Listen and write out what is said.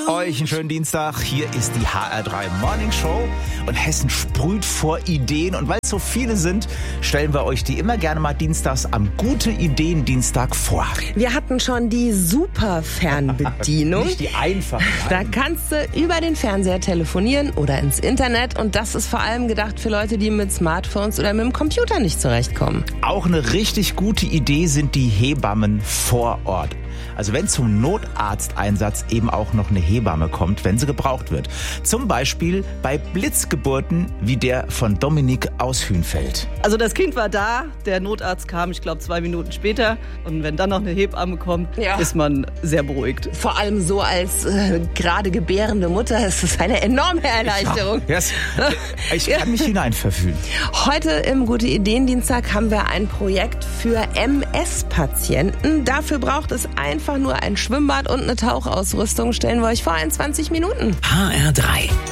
euch einen schönen Dienstag. Hier ist die HR3 Morning Show und Hessen sprüht vor Ideen. Und weil es so viele sind, stellen wir euch die immer gerne mal dienstags am Gute-Ideen-Dienstag vor. Wir hatten schon die Super-Fernbedienung. Nicht die einfache. Da kannst du über den Fernseher telefonieren oder ins Internet. Und das ist vor allem gedacht für Leute, die mit Smartphones oder mit dem Computer nicht zurechtkommen. Auch eine richtig gute Idee sind die Hebammen vor Ort. Also wenn zum Notarzteinsatz eben auch noch eine Hebamme kommt, wenn sie gebraucht wird. Zum Beispiel bei Blitzgeburten wie der von Dominik aus Hünfeld. Also das Kind war da, der Notarzt kam, ich glaube 2 Minuten später. Und wenn dann noch eine Hebamme kommt, ist man sehr beruhigt. Vor allem so als gerade gebärende Mutter ist es eine enorme Erleichterung. Ja, ich kann mich hineinverfühlen. Heute im Gute-Ideen-Dienstag haben wir ein Projekt für MS-Patienten. Dafür braucht es einfach nur ein Schwimmbad und eine Tauchausrüstung. Stellen wir euch vor in 20 Minuten. HR3